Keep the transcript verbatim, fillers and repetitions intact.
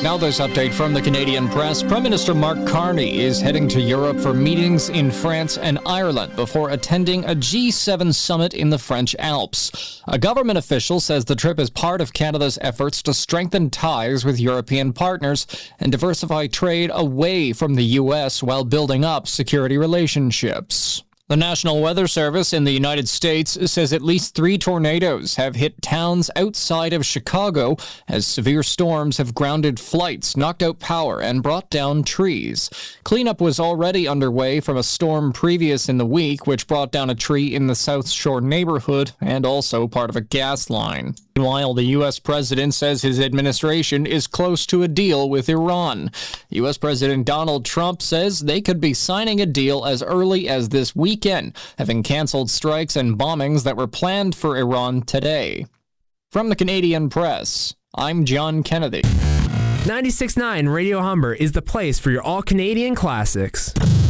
Now this update from the Canadian press. Prime Minister Mark Carney is heading to Europe for meetings in France and Ireland before attending a G seven summit in the French Alps. A government official says the trip is part of Canada's efforts to strengthen ties with European partners and diversify trade away from the U S while building up security relationships. The National Weather Service in the United States says at least three tornadoes have hit towns outside of Chicago as severe storms have grounded flights, knocked out power, and brought down trees. Cleanup was already underway from a storm previous in the week, which brought down a tree in the South Shore neighborhood and also part of a gas line. Meanwhile, the U S president says his administration is close to a deal with Iran. U S President Donald Trump says they could be signing a deal as early as this weekend, having canceled strikes and bombings that were planned for Iran today. From the Canadian press, I'm John Kennedy. ninety-six point nine Radio Humber is the place for your all-Canadian classics.